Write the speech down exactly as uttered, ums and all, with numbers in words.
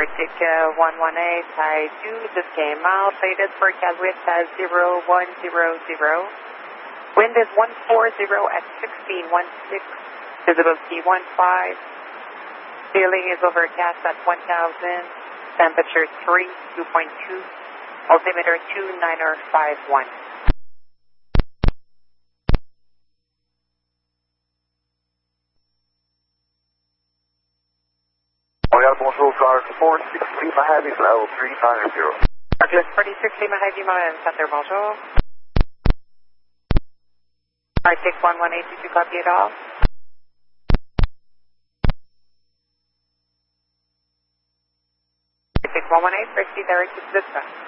Arctic uh, one one eight, I do just came out, rated forecast wind as zero one zero zero. Wind is one forty at sixteen sixteen, visibility one five. Ceiling is overcast at one thousand, temperature three, two point two, altimeter two nine five one. Royal Bonjour, Clark four six Lima Heavy, level three nine zero. Douglas forty-six Lima Heavy, Mountain Center, bonjour. Arctic one one eight, did you copy it all? Arctic one one eight, proceed directed to the sun.